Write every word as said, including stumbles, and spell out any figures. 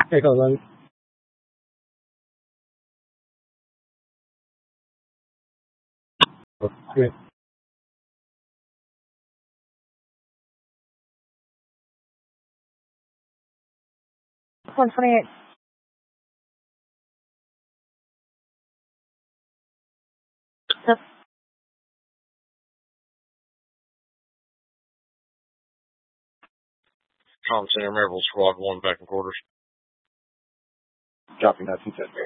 Take a look. Great. one twenty-eight. Yep. Com Center, Maryville Squad one back in quarters. Dropping that two ten.